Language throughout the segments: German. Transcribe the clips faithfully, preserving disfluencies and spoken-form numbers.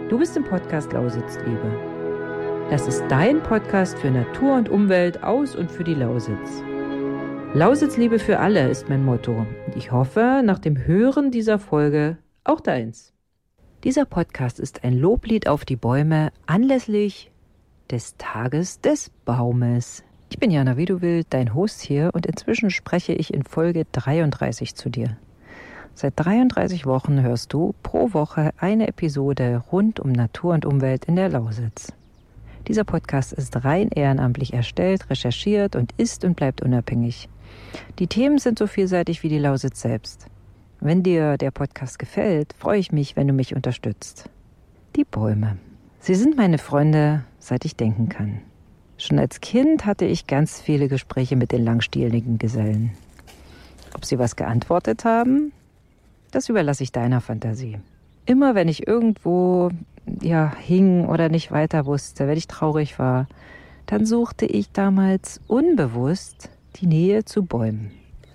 Du bist im Podcast Lausitzliebe. Das ist dein Podcast für Natur und Umwelt aus und für die Lausitz. Lausitzliebe für alle ist mein Motto. Und ich hoffe, nach dem Hören dieser Folge auch deins. Dieser Podcast ist ein Loblied auf die Bäume anlässlich des Tages des Baumes. Ich bin Jana Widuwild, dein Host hier, und inzwischen spreche ich in Folge dreiunddreißig zu dir. Seit dreiunddreißig Wochen hörst du pro Woche eine Episode rund um Natur und Umwelt in der Lausitz. Dieser Podcast ist rein ehrenamtlich erstellt, recherchiert und ist und bleibt unabhängig. Die Themen sind so vielseitig wie die Lausitz selbst. Wenn dir der Podcast gefällt, freue ich mich, wenn du mich unterstützt. Die Bäume. Sie sind meine Freunde, seit ich denken kann. Schon als Kind hatte ich ganz viele Gespräche mit den langstieligen Gesellen. Ob sie was geantwortet haben? Das überlasse ich deiner Fantasie. Immer wenn ich irgendwo ja, hing oder nicht weiter wusste, wenn ich traurig war, dann suchte ich damals unbewusst die Nähe zu Bäumen.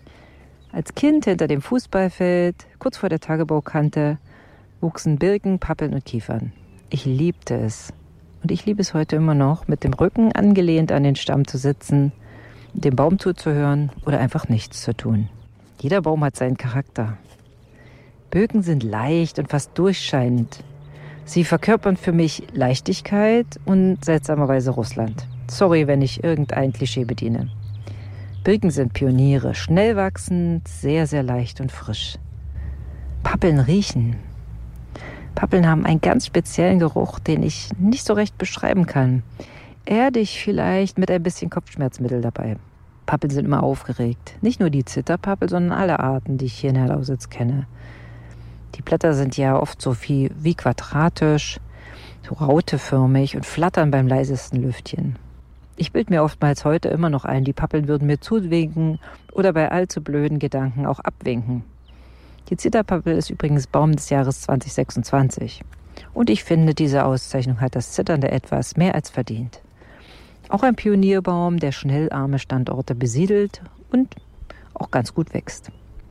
Als Kind hinter dem Fußballfeld, kurz vor der Tagebaukante, wuchsen Birken, Pappeln und Kiefern. Ich liebte es. Und ich liebe es heute immer noch, mit dem Rücken angelehnt an den Stamm zu sitzen, dem Baum zuzuhören oder einfach nichts zu tun. Jeder Baum hat seinen Charakter. Birken sind leicht und fast durchscheinend. Sie verkörpern für mich Leichtigkeit und seltsamerweise Russland. Sorry, wenn ich irgendein Klischee bediene. Birken sind Pioniere, schnell wachsend, sehr, sehr leicht und frisch. Pappeln riechen. Pappeln haben einen ganz speziellen Geruch, den ich nicht so recht beschreiben kann. Erdig vielleicht mit ein bisschen Kopfschmerzmittel dabei. Pappeln sind immer aufgeregt. Nicht nur die Zitterpappel, sondern alle Arten, die ich hier in der Lausitz kenne. Die Blätter sind ja oft so wie, wie quadratisch, so rauteförmig und flattern beim leisesten Lüftchen. Ich bilde mir oftmals heute immer noch ein, die Pappeln würden mir zuwinken oder bei allzu blöden Gedanken auch abwinken. Die Zitterpappel ist übrigens Baum des Jahres zwanzig sechsundzwanzig. Und ich finde, diese Auszeichnung hat das zitternde Etwas mehr als verdient. Auch ein Pionierbaum, der schnell arme Standorte besiedelt und auch ganz gut wächst.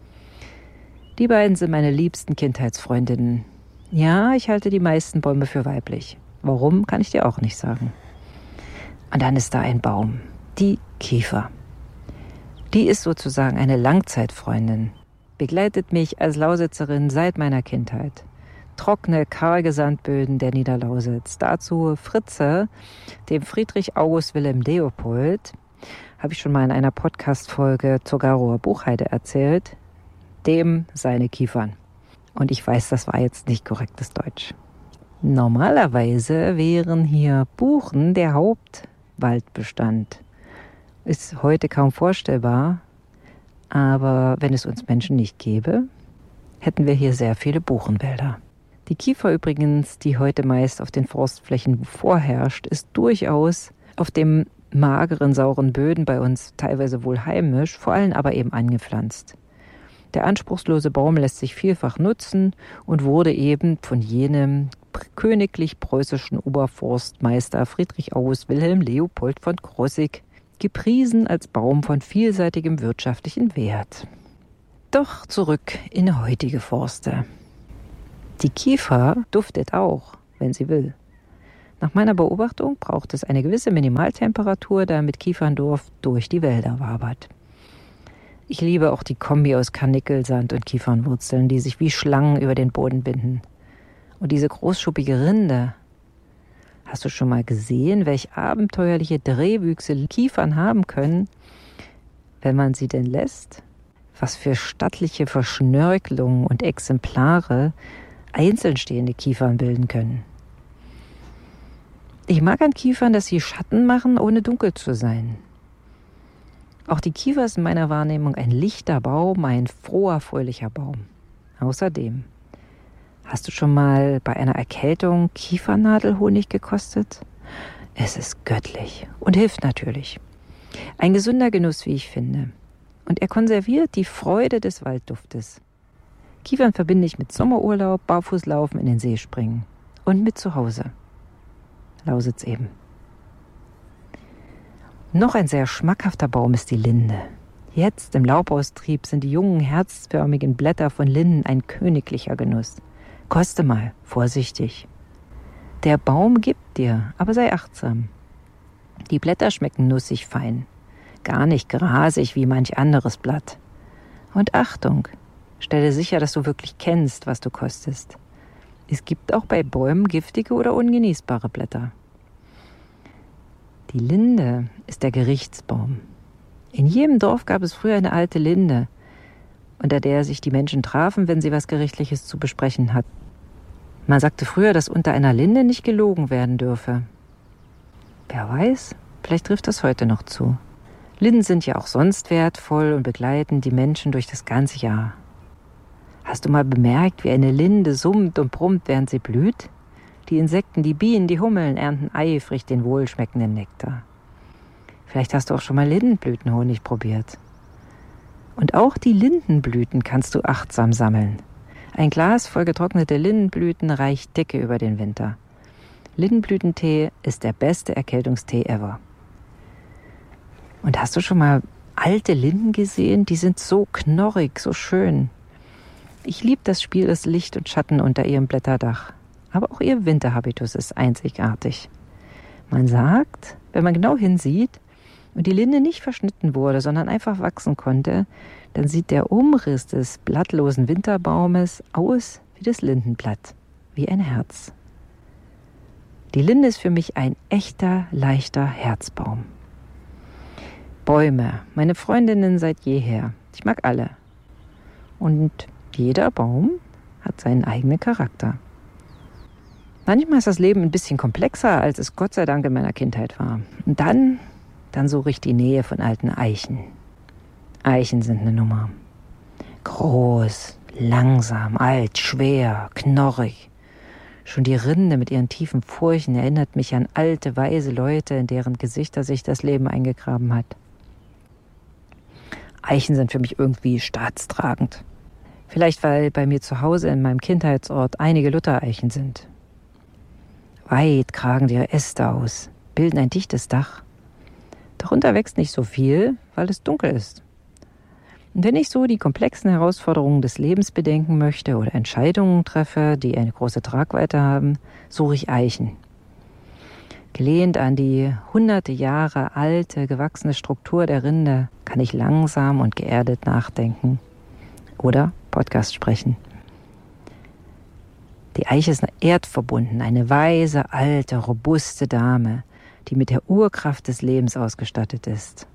Die beiden sind meine liebsten Kindheitsfreundinnen. Ja, ich halte die meisten Bäume für weiblich. Warum, kann ich dir auch nicht sagen. Und dann ist da ein Baum, die Kiefer. Die ist sozusagen eine Langzeitfreundin, begleitet mich als Lausitzerin seit meiner Kindheit. Trockene, karge Sandböden der Niederlausitz. Dazu Fritze, dem Friedrich August Wilhelm Leopold, habe ich schon mal in einer Podcast-Folge zur Garower Buchheide erzählt, dem seine Kiefern. Und ich weiß, das war jetzt nicht korrektes Deutsch. Normalerweise wären hier Buchen der Hauptwaldbestand. Ist heute kaum vorstellbar, aber wenn es uns Menschen nicht gäbe, hätten wir hier sehr viele Buchenwälder. Die Kiefer übrigens, die heute meist auf den Forstflächen vorherrscht, ist durchaus auf dem mageren, sauren Böden bei uns teilweise wohl heimisch, vor allem aber eben angepflanzt. Der anspruchslose Baum lässt sich vielfach nutzen und wurde eben von jenem königlich-preußischen Oberforstmeister Friedrich August Wilhelm Leopold von Krosigk gepriesen als Baum von vielseitigem wirtschaftlichen Wert. Doch zurück in heutige Forste. Die Kiefer duftet auch, wenn sie will. Nach meiner Beobachtung braucht es eine gewisse Minimaltemperatur, damit Kieferndorf durch die Wälder wabert. Ich liebe auch die Kombi aus Karnickelsand und Kiefernwurzeln, die sich wie Schlangen über den Boden binden. Und diese großschuppige Rinde. Hast du schon mal gesehen, welch abenteuerliche Drehwüchse Kiefern haben können, wenn man sie denn lässt? Was für stattliche Verschnörkelungen und Exemplare einzeln stehende Kiefern bilden können. Ich mag an Kiefern, dass sie Schatten machen, ohne dunkel zu sein. Auch die Kiefer ist in meiner Wahrnehmung ein lichter Baum, ein froher, fröhlicher Baum. Außerdem, hast du schon mal bei einer Erkältung Kiefernadelhonig gekostet? Es ist göttlich und hilft natürlich. Ein gesunder Genuss, wie ich finde. Und er konserviert die Freude des Waldduftes. Kiefern verbinde ich mit Sommerurlaub, Barfußlaufen, in den See springen. Und mit zu Hause. Lausitz eben. Noch ein sehr schmackhafter Baum ist die Linde. Jetzt im Laubaustrieb sind die jungen, herzförmigen Blätter von Linden ein königlicher Genuss. Koste mal, vorsichtig. Der Baum gibt dir, aber sei achtsam. Die Blätter schmecken nussig fein, gar nicht grasig wie manch anderes Blatt. Und Achtung, stelle sicher, dass du wirklich kennst, was du kostest. Es gibt auch bei Bäumen giftige oder ungenießbare Blätter. Die Linde ist der Gerichtsbaum. In jedem Dorf gab es früher eine alte Linde, unter der sich die Menschen trafen, wenn sie was Gerichtliches zu besprechen hatten. Man sagte früher, dass unter einer Linde nicht gelogen werden dürfe. Wer weiß, vielleicht trifft das heute noch zu. Linden sind ja auch sonst wertvoll und begleiten die Menschen durch das ganze Jahr. Hast du mal bemerkt, wie eine Linde summt und brummt, während sie blüht? Die Insekten, die Bienen, die Hummeln ernten eifrig den wohlschmeckenden Nektar. Vielleicht hast du auch schon mal Lindenblütenhonig probiert. Und auch die Lindenblüten kannst du achtsam sammeln. Ein Glas voll getrocknete Lindenblüten reicht dicke über den Winter. Lindenblütentee ist der beste Erkältungstee ever. Und hast du schon mal alte Linden gesehen? Die sind so knorrig, so schön. Ich liebe das Spiel des Licht und Schatten unter ihrem Blätterdach. Aber auch ihr Winterhabitus ist einzigartig. Man sagt, wenn man genau hinsieht und die Linde nicht verschnitten wurde, sondern einfach wachsen konnte, dann sieht der Umriss des blattlosen Winterbaumes aus wie das Lindenblatt, wie ein Herz. Die Linde ist für mich ein echter, leichter Herzbaum. Bäume, meine Freundinnen seit jeher. Ich mag alle. Und jeder Baum hat seinen eigenen Charakter. Manchmal ist das Leben ein bisschen komplexer, als es Gott sei Dank in meiner Kindheit war. Und dann, dann suche ich die Nähe von alten Eichen. Eichen sind eine Nummer. Groß, langsam, alt, schwer, knorrig. Schon die Rinde mit ihren tiefen Furchen erinnert mich an alte, weise Leute, in deren Gesichter sich das Leben eingegraben hat. Eichen sind für mich irgendwie staatstragend. Vielleicht, weil bei mir zu Hause in meinem Kindheitsort einige Luthereichen sind. Weit kragen ihre Äste aus, bilden ein dichtes Dach. Darunter wächst nicht so viel, weil es dunkel ist. Und wenn ich so die komplexen Herausforderungen des Lebens bedenken möchte oder Entscheidungen treffe, die eine große Tragweite haben, suche ich Eichen. Gelehnt an die hunderte Jahre alte, gewachsene Struktur der Rinde kann ich langsam und geerdet nachdenken oder Podcast sprechen. Die Eiche ist erdverbunden, eine weise, alte, robuste Dame, die mit der Urkraft des Lebens ausgestattet ist.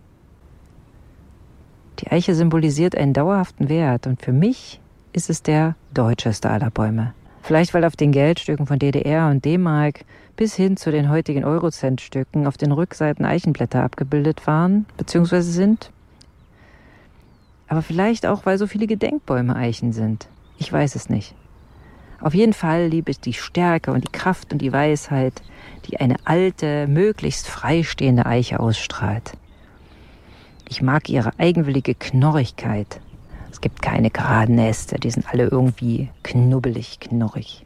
Die Eiche symbolisiert einen dauerhaften Wert und für mich ist es der deutscheste aller Bäume. Vielleicht, weil auf den Geldstücken von D D R und D-Mark bis hin zu den heutigen Eurocentstücken auf den Rückseiten Eichenblätter abgebildet waren bzw. sind. Aber vielleicht auch, weil so viele Gedenkbäume Eichen sind. Ich weiß es nicht. Auf jeden Fall liebe ich die Stärke und die Kraft und die Weisheit, die eine alte, möglichst freistehende Eiche ausstrahlt. Ich mag ihre eigenwillige Knorrigkeit. Es gibt keine geraden Äste, die sind alle irgendwie knubbelig, knorrig.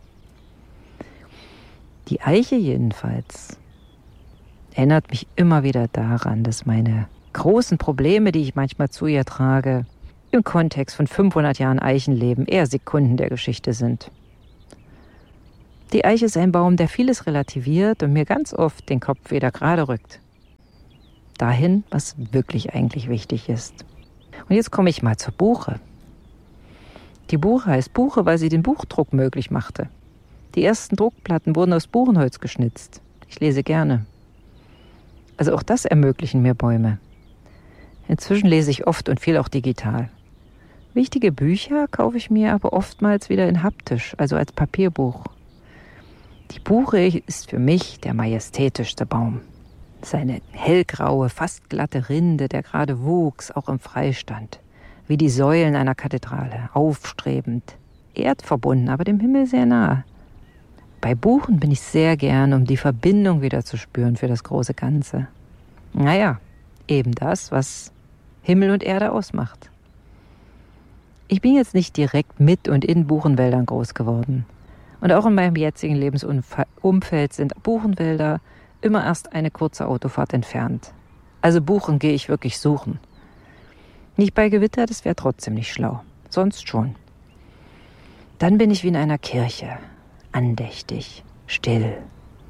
Die Eiche jedenfalls erinnert mich immer wieder daran, dass meine großen Probleme, die ich manchmal zu ihr trage, im Kontext von fünfhundert Jahren Eichenleben eher Sekunden der Geschichte sind. Die Eiche ist ein Baum, der vieles relativiert und mir ganz oft den Kopf wieder gerade rückt. Dahin, was wirklich eigentlich wichtig ist. Und jetzt komme ich mal zur Buche. Die Buche heißt Buche, weil sie den Buchdruck möglich machte. Die ersten Druckplatten wurden aus Buchenholz geschnitzt. Ich lese gerne. Also auch das ermöglichen mir Bäume. Inzwischen lese ich oft und viel auch digital. Wichtige Bücher kaufe ich mir aber oftmals wieder in haptisch, also als Papierbuch. Die Buche ist für mich der majestätischste Baum. Seine hellgraue, fast glatte Rinde, der gerade wuchs, auch im Freistand. Wie die Säulen einer Kathedrale, aufstrebend, erdverbunden, aber dem Himmel sehr nahe. Bei Buchen bin ich sehr gern, um die Verbindung wieder zu spüren für das große Ganze. Naja, eben das, was Himmel und Erde ausmacht. Ich bin jetzt nicht direkt mit und in Buchenwäldern groß geworden. Und auch in meinem jetzigen Lebensumfeld sind Buchenwälder immer erst eine kurze Autofahrt entfernt. Also Buchen gehe ich wirklich suchen. Nicht bei Gewitter, das wäre trotzdem nicht schlau. Sonst schon. Dann bin ich wie in einer Kirche. Andächtig, still,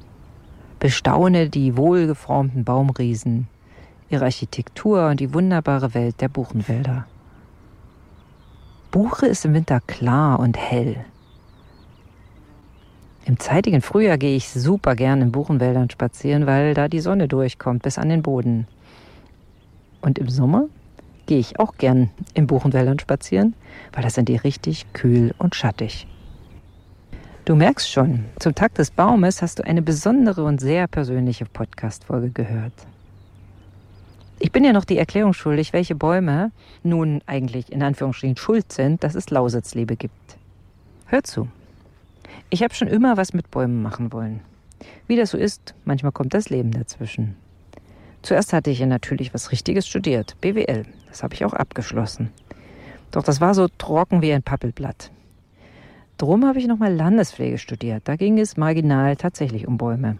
Bestaune die wohlgeformten Baumriesen, ihre Architektur und die wunderbare Welt der Buchenwälder. Buche ist im Winter klar und hell. Im zeitigen Frühjahr gehe ich super gern in Buchenwäldern spazieren, weil da die Sonne durchkommt bis an den Boden. Und im Sommer gehe ich auch gern in Buchenwäldern spazieren, weil das sind die richtig kühl und schattig. Du merkst schon, zum Tag des Baumes hast du eine besondere und sehr persönliche Podcast-Folge gehört. Ich bin ja noch die Erklärung schuldig, welche Bäume nun eigentlich in Anführungsstrichen schuld sind, dass es Lausitzliebe gibt. Hör zu. Ich habe schon immer was mit Bäumen machen wollen. Wie das so ist, manchmal kommt das Leben dazwischen. Zuerst hatte ich ja natürlich was Richtiges studiert, B W L. Das habe ich auch abgeschlossen. Doch das war so trocken wie ein Pappelblatt. Drum habe ich nochmal Landespflege studiert. Da ging es marginal tatsächlich um Bäume.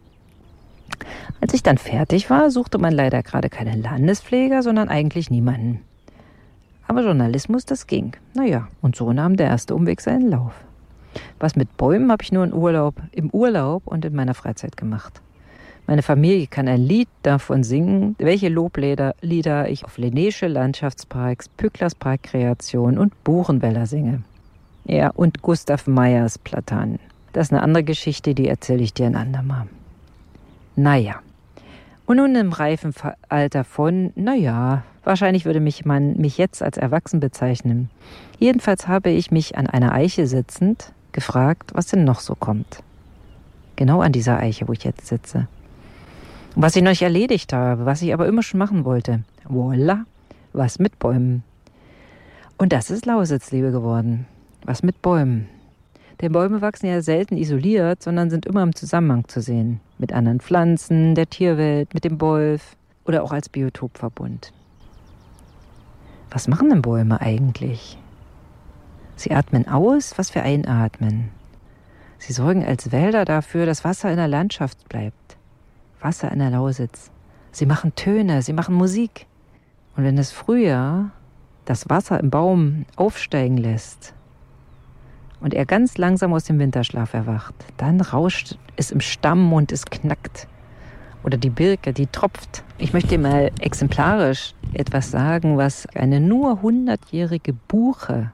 Als ich dann fertig war, suchte man leider gerade keinen Landespfleger, sondern eigentlich niemanden. Aber Journalismus, das ging. Naja, und so nahm der erste Umweg seinen Lauf. Was mit Bäumen habe ich nur in Urlaub, im Urlaub und in meiner Freizeit gemacht. Meine Familie kann ein Lied davon singen, welche Loblieder Lieder ich auf Lennesche Landschaftsparks, Pücklers Parkkreation und Buchenwälder singe. Ja, und Gustav Meyers Platanen. Das ist eine andere Geschichte, die erzähle ich dir ein andermal. Naja, und nun im reifen Alter von, naja, wahrscheinlich würde mich man mich jetzt als erwachsen bezeichnen. Jedenfalls habe ich mich an einer Eiche sitzend gefragt, was denn noch so kommt. Genau an dieser Eiche, wo ich jetzt sitze. Und was ich noch nicht erledigt habe, was ich aber immer schon machen wollte. Voila, was mit Bäumen. Und das ist Lausitzliebe geworden. Was mit Bäumen. Denn Bäume wachsen ja selten isoliert, sondern sind immer im Zusammenhang zu sehen. Mit anderen Pflanzen, der Tierwelt, mit dem Wolf oder auch als Biotopverbund. Was machen denn Bäume eigentlich? Sie atmen aus, was wir einatmen. Sie sorgen als Wälder dafür, dass Wasser in der Landschaft bleibt. Wasser in der Lausitz. Sie machen Töne, sie machen Musik. Und wenn das Frühjahr das Wasser im Baum aufsteigen lässt, und er ganz langsam aus dem Winterschlaf erwacht, dann rauscht es im Stamm und es knackt. Oder die Birke, die tropft. Ich möchte dir mal exemplarisch etwas sagen, was eine nur hundertjährige Buche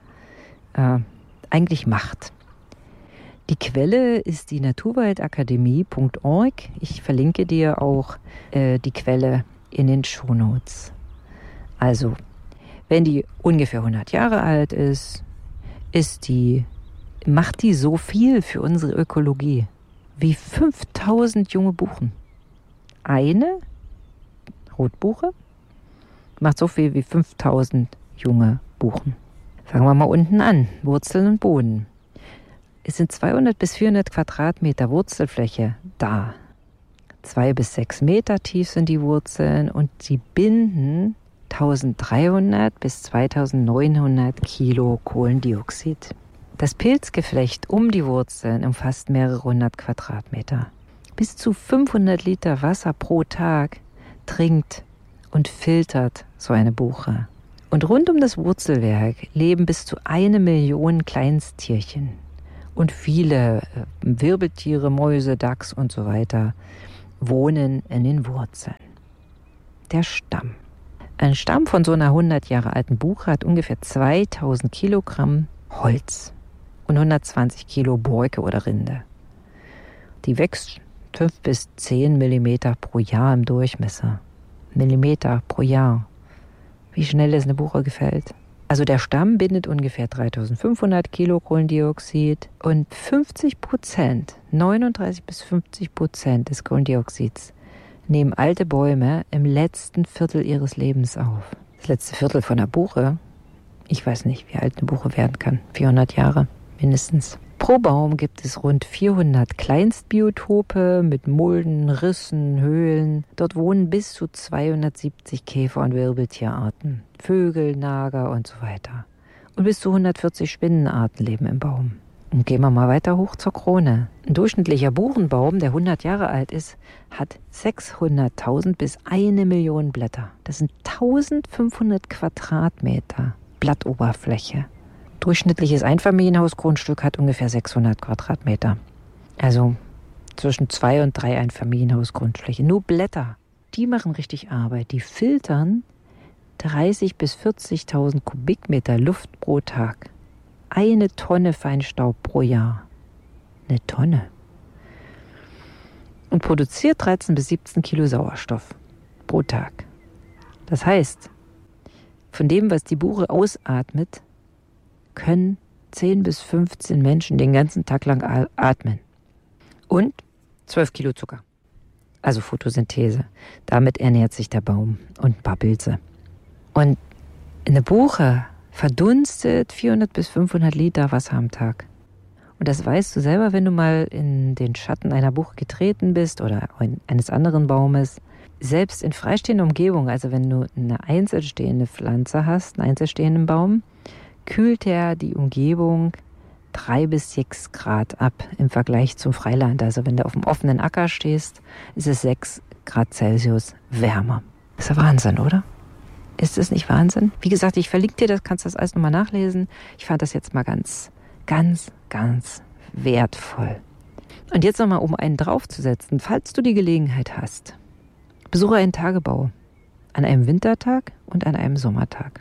äh, eigentlich macht. Die Quelle ist die naturwaldakademie punkt org. Ich verlinke dir auch äh, die Quelle in den Shownotes. Also, wenn die ungefähr hundert Jahre alt ist, ist die, macht die so viel für unsere Ökologie wie fünftausend junge Buchen. Eine Rotbuche macht so viel wie fünftausend junge Buchen. Fangen wir mal unten an, Wurzeln und Boden. Es sind zweihundert bis vierhundert Quadratmeter Wurzelfläche da. Zwei bis sechs Meter tief sind die Wurzeln und sie binden eintausenddreihundert bis zweitausendneunhundert Kilo Kohlendioxid. Das Pilzgeflecht um die Wurzeln umfasst mehrere hundert Quadratmeter. Bis zu fünfhundert Liter Wasser pro Tag trinkt und filtert so eine Buche. Und rund um das Wurzelwerk leben bis zu eine Million Kleinsttierchen. Und viele Wirbeltiere, Mäuse, Dachs und so weiter wohnen in den Wurzeln. Der Stamm. Ein Stamm von so einer hundert Jahre alten Buche hat ungefähr zweitausend Kilogramm Holz und hundertzwanzig Kilo Borke oder Rinde. Die wächst fünf bis zehn Millimeter pro Jahr im Durchmesser. Millimeter pro Jahr. Wie schnell ist eine Buche gefällt? Also der Stamm bindet ungefähr dreitausendfünfhundert Kilo Kohlendioxid und fünfzig Prozent, neununddreißig bis fünfzig Prozent des Kohlendioxids nehmen alte Bäume im letzten Viertel ihres Lebens auf. Das letzte Viertel von einer Buche, ich weiß nicht, wie alt eine Buche werden kann, vierhundert Jahre mindestens. Pro Baum gibt es rund vierhundert Kleinstbiotope mit Mulden, Rissen, Höhlen. Dort wohnen bis zu zweihundertsiebzig Käfer- und Wirbeltierarten, Vögel, Nager und so weiter. Und bis zu hundertvierzig Spinnenarten leben im Baum. Und gehen wir mal weiter hoch zur Krone. Ein durchschnittlicher Buchenbaum, der hundert Jahre alt ist, hat sechshunderttausend bis eine Million Blätter. Das sind eintausendfünfhundert Quadratmeter Blattoberfläche. Durchschnittliches Einfamilienhausgrundstück hat ungefähr sechshundert Quadratmeter. Also zwischen zwei und drei Einfamilienhaus-Grundfläche. Nur Blätter, die machen richtig Arbeit. Die filtern dreißig bis vierzigtausend Kubikmeter Luft pro Tag. Eine Tonne Feinstaub pro Jahr. Eine Tonne. Und produziert dreizehn bis siebzehn Kilo Sauerstoff pro Tag. Das heißt, von dem, was die Buche ausatmet, können zehn bis fünfzehn Menschen den ganzen Tag lang atmen. Und zwölf Kilo Zucker. Also Photosynthese. Damit ernährt sich der Baum und ein paar Pilze. Und eine Buche verdunstet vierhundert bis fünfhundert Liter Wasser am Tag. Und das weißt du selber, wenn du mal in den Schatten einer Buche getreten bist oder eines anderen Baumes. Selbst in freistehender Umgebung, also wenn du eine einzelstehende Pflanze hast, einen einzelstehenden Baum, kühlt er die Umgebung drei bis sechs Grad ab im Vergleich zum Freiland. Also wenn du auf dem offenen Acker stehst, ist es sechs Grad Celsius wärmer. Das ist ja Wahnsinn, oder? Ist das nicht Wahnsinn? Wie gesagt, ich verlinke dir das, kannst das alles nochmal nachlesen. Ich fand das jetzt mal ganz, ganz, ganz wertvoll. Und jetzt nochmal, um einen draufzusetzen, falls du die Gelegenheit hast, besuche einen Tagebau an einem Wintertag und an einem Sommertag.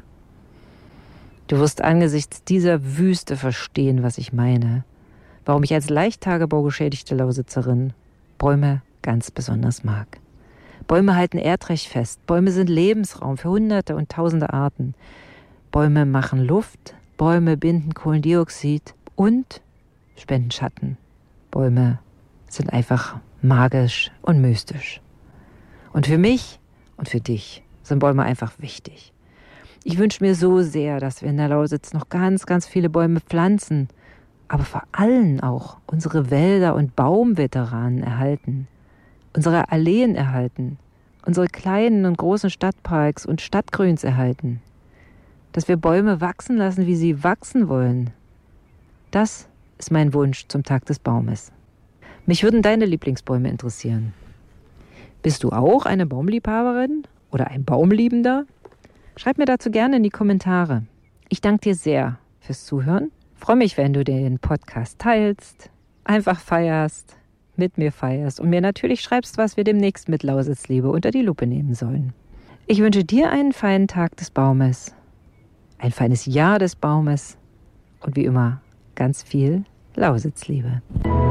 Du wirst angesichts dieser Wüste verstehen, was ich meine, warum ich als leicht tagebaugeschädigte Lausitzerin Bäume ganz besonders mag. Bäume halten Erdrecht fest, Bäume sind Lebensraum für Hunderte und Tausende Arten. Bäume machen Luft, Bäume binden Kohlendioxid und spenden Schatten. Bäume sind einfach magisch und mystisch. Und für mich und für dich sind Bäume einfach wichtig. Ich wünsche mir so sehr, dass wir in der Lausitz noch ganz, ganz viele Bäume pflanzen, aber vor allem auch unsere Wälder und Baumveteranen erhalten, unsere Alleen erhalten, unsere kleinen und großen Stadtparks und Stadtgrüns erhalten, dass wir Bäume wachsen lassen, wie sie wachsen wollen. Das ist mein Wunsch zum Tag des Baumes. Mich würden deine Lieblingsbäume interessieren. Bist du auch eine Baumliebhaberin oder ein Baumliebender? Schreib mir dazu gerne in die Kommentare. Ich danke dir sehr fürs Zuhören. Freue mich, wenn du den Podcast teilst, einfach feierst, mit mir feierst und mir natürlich schreibst, was wir demnächst mit Lausitzliebe unter die Lupe nehmen sollen. Ich wünsche dir einen feinen Tag des Baumes, ein feines Jahr des Baumes und wie immer ganz viel Lausitzliebe.